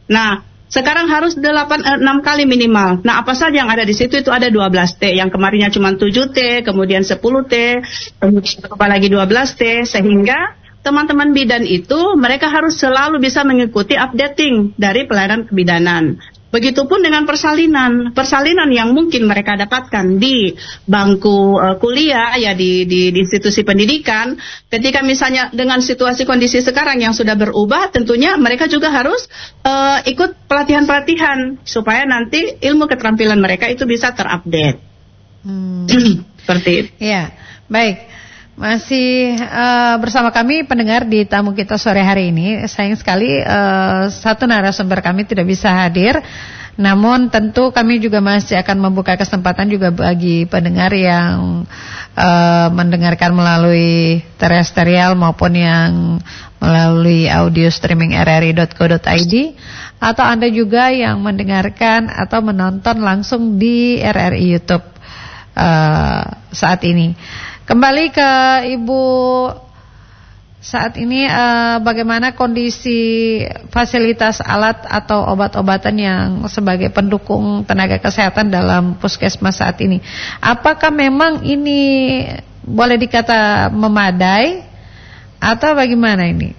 Nah, sekarang harus 6 kali minimal. Nah, apa saja yang ada di situ itu ada 12T. Yang kemarinnya cuma 7T, kemudian 10T, kemudian lagi 12T, sehingga teman-teman bidan itu mereka harus selalu bisa mengikuti updating dari pelayanan kebidanan. Begitupun dengan persalinan yang mungkin mereka dapatkan di bangku kuliah ya di institusi pendidikan. Ketika misalnya dengan situasi kondisi sekarang yang sudah berubah, tentunya mereka juga harus ikut pelatihan-pelatihan supaya nanti ilmu keterampilan mereka itu bisa terupdate. Seperti itu. Ya, baik. Masih bersama kami pendengar di tamu kita sore hari ini. Sayang sekali satu narasumber kami tidak bisa hadir. Namun tentu kami juga masih akan membuka kesempatan juga bagi pendengar yang mendengarkan melalui terestrial maupun yang melalui audio streaming rri.co.id, atau Anda juga yang mendengarkan atau menonton langsung di RRI YouTube saat ini. Kembali ke Ibu, saat ini bagaimana kondisi fasilitas alat atau obat-obatan yang sebagai pendukung tenaga kesehatan dalam puskesmas saat ini? Apakah memang ini boleh dikata memadai atau bagaimana ini?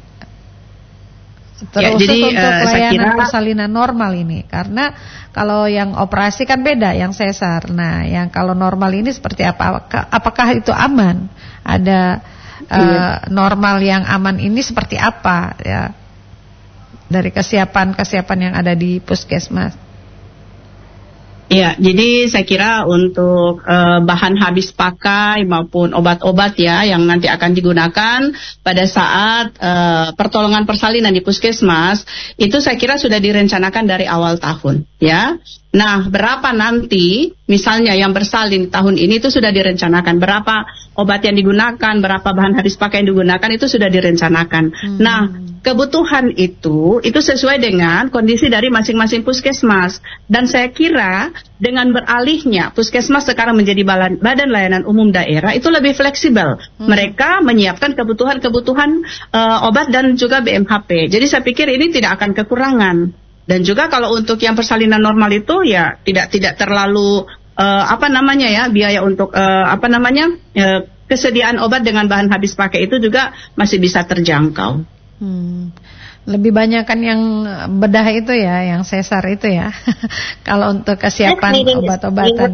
Terus jadi, untuk pelayanan persalinan normal ini, karena kalau yang operasi kan beda, yang sesar. Nah, yang kalau normal ini seperti apa? Apakah itu aman? Ada normal yang aman ini seperti apa ya? Dari kesiapan yang ada di puskesmas. Ya, jadi saya kira untuk bahan habis pakai maupun obat-obat ya yang nanti akan digunakan pada saat pertolongan persalinan di puskesmas itu saya kira sudah direncanakan dari awal tahun ya. Nah, berapa nanti misalnya yang bersalin tahun ini itu sudah direncanakan, berapa obat yang digunakan, berapa bahan habis pakai yang digunakan itu sudah direncanakan. Nah, kebutuhan itu sesuai dengan kondisi dari masing-masing puskesmas. Dan saya kira dengan beralihnya puskesmas sekarang menjadi Badan Layanan Umum Daerah itu lebih fleksibel. Mereka menyiapkan kebutuhan obat dan juga BMHP. Jadi saya pikir ini tidak akan kekurangan. Dan juga kalau untuk yang persalinan normal itu ya tidak terlalu biaya untuk kesediaan obat dengan bahan habis pakai itu juga masih bisa terjangkau. Lebih banyak kan yang bedah itu ya, yang sesar itu ya. Kalau untuk kesiapan obat-obatan.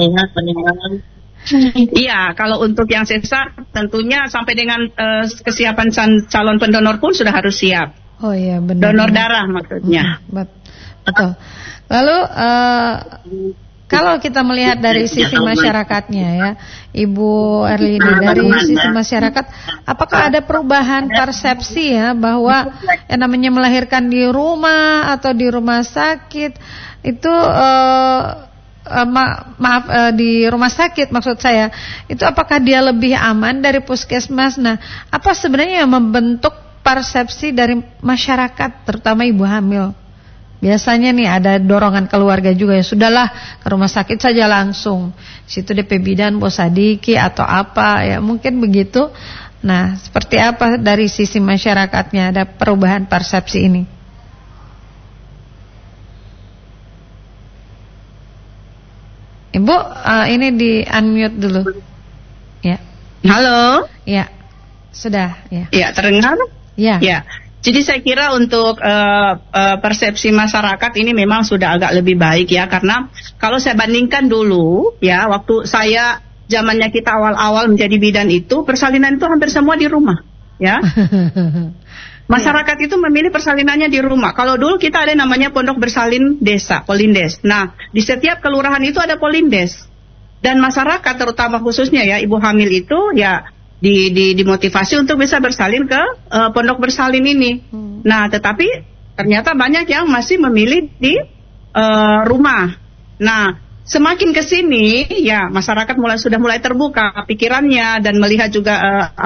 Iya, kalau untuk yang sesar tentunya sampai dengan kesiapan calon pendonor pun sudah harus siap. Oh iya, benar. Donor darah maksudnya. Betul. Lalu kalau kita melihat dari sisi masyarakatnya ya, Ibu Erlini, dari sisi masyarakat, apakah ada perubahan persepsi ya bahwa yang namanya melahirkan di rumah atau di rumah sakit itu di rumah sakit maksud saya, itu apakah dia lebih aman dari puskesmas? Nah, apa sebenarnya yang membentuk persepsi dari masyarakat, terutama ibu hamil? Biasanya nih ada dorongan keluarga juga ya, sudahlah ke rumah sakit saja langsung, situ DP bidan bosadiki atau apa ya, mungkin begitu. Nah, seperti apa dari sisi masyarakatnya, ada perubahan persepsi ini? Ibu, ini di unmute dulu. Ya. Halo. Ya. Sudah ya. Ya, terdengar? Ya. Ya. Jadi saya kira untuk persepsi masyarakat ini memang sudah agak lebih baik ya, karena kalau saya bandingkan dulu ya, waktu saya zamannya kita awal-awal menjadi bidan itu, persalinan itu hampir semua di rumah ya. Masyarakat itu memilih persalinannya di rumah. Kalau dulu kita ada namanya pondok bersalin desa, Polindes. Nah, di setiap kelurahan itu ada Polindes. Dan masyarakat terutama khususnya ya ibu hamil itu ya dimotivasi untuk bisa bersalin ke pondok bersalin ini. Nah, tetapi ternyata banyak yang masih memilih di rumah. Nah, semakin ke sini ya masyarakat sudah mulai terbuka pikirannya dan melihat juga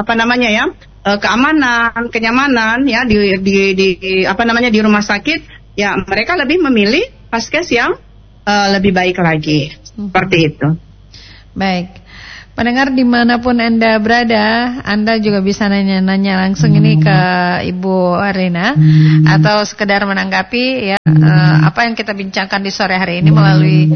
keamanan, kenyamanan ya di rumah sakit ya, mereka lebih memilih paskes yang lebih baik lagi. Seperti itu. Baik. Pendengar dimanapun Anda berada, Anda juga bisa nanya-nanya langsung ini ke Ibu Erlina atau sekedar menanggapi ya apa yang kita bincangkan di sore hari ini melalui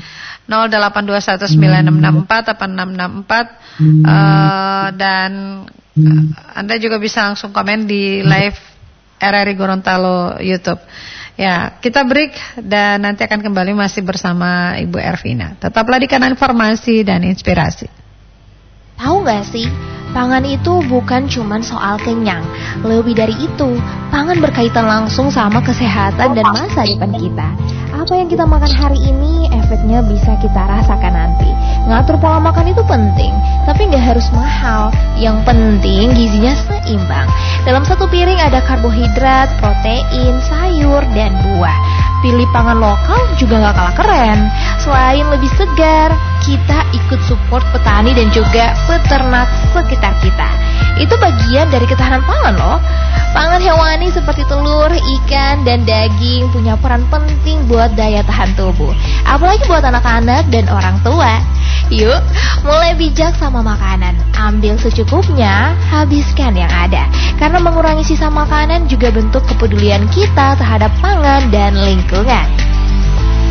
082196648664 dan Anda juga bisa langsung komen di live RRI Gorontalo YouTube. Ya, kita break dan nanti akan kembali masih bersama Ibu Ervina. Tetaplah di kanal informasi dan inspirasi. Tahu gak sih, pangan itu bukan cuma soal kenyang. Lebih dari itu, pangan berkaitan langsung sama kesehatan dan masa depan kita. Apa yang kita makan hari ini, efeknya bisa kita rasakan nanti. Ngatur pola makan itu penting, tapi gak harus mahal. Yang penting gizinya seimbang. Dalam satu piring ada karbohidrat, protein, sayur, dan buah. Pilih pangan lokal juga gak kalah keren. Selain lebih segar, kita ikut support petani dan juga peternak sekitar kita. Itu bagian dari ketahanan pangan loh. Pangan hewani seperti telur, ikan, dan daging punya peran penting buat daya tahan tubuh. Apalagi buat anak-anak dan orang tua. Yuk, mulai bijak sama makanan. Ambil secukupnya, habiskan yang ada. Karena mengurangi sisa makanan juga bentuk kepedulian kita terhadap pangan dan lingkungan.